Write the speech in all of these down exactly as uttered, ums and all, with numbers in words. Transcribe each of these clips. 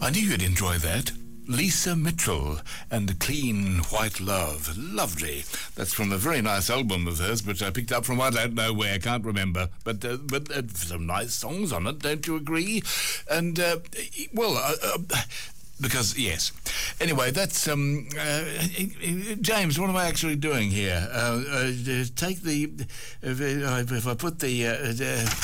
I knew you'd enjoy that. Lisa Mitchell and Clean White Love. Lovely. That's from a very nice album of hers, which I picked up from I don't know where, can't remember. But uh, but uh, some nice songs on it, don't you agree? And, uh, well, uh, uh, because, yes. Anyway, that's, um, uh, James, what am I actually doing here? Uh, uh, take the, if, if I put the, uh,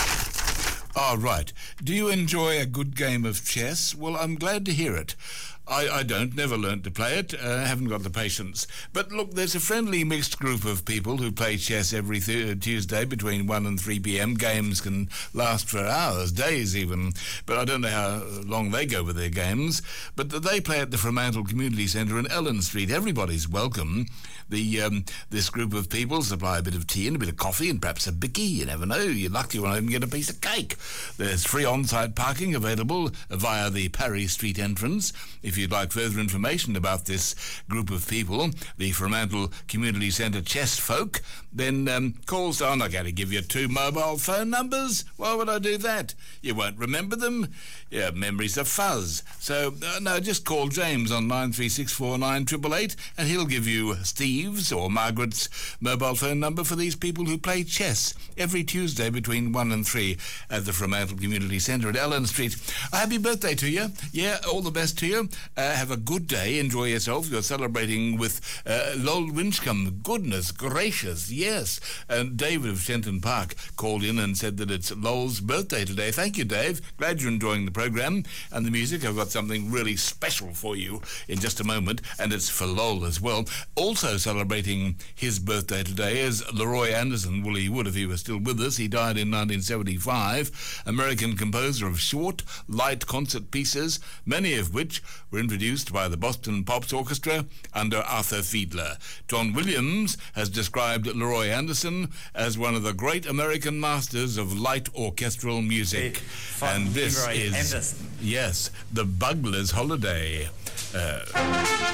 uh, oh, right. Do you enjoy a good game of chess? Well, I'm glad to hear it. I, I don't, never learnt to play it, uh, haven't got the patience. But look, there's a friendly mixed group of people who play chess every th- Tuesday between one and three p.m. Games can last for hours, days even, but I don't know how long they go with their games. But they play at the Fremantle Community Centre in Ellen Street. Everybody's welcome. The um, This group of people supply a bit of tea and a bit of coffee and perhaps a bicky. You never know. You're lucky when I even get a piece of cake. There's free on-site parking available via the Parry Street entrance. If you'd like further information about this group of people, the Fremantle Community Centre chess folk, then um, call. So I'm not going to give you two mobile phone numbers. Why would I do that? You won't remember them. Yeah, memories are fuzz. So, uh, no, just call James on nine three six four nine eight eight eight and he'll give you Steve's or Margaret's mobile phone number for these people who play chess every Tuesday between one and three at the Fremantle Community Centre at Ellen Street. A happy birthday to you. Yeah, all the best to you. Uh, have a good day. Enjoy yourself. You're celebrating with uh, Lol Winchcombe. Goodness gracious, yes. And David of Shenton Park called in and said that it's Lol's birthday today. Thank you, Dave. Glad you're enjoying the programme and the music. I've got something really special for you in just a moment, and it's for Lol as well. Also celebrating his birthday today is Leroy Anderson. Well, he would if he was still with us. He died in nineteen seventy-five. American composer of short, light concert pieces, many of which were introduced by the Boston Pops Orchestra under Arthur Fiedler. John Williams has described Leroy Anderson as one of the great American masters of light orchestral music. And this Leroy is, Anderson. yes, the Bugler's Holiday. Uh,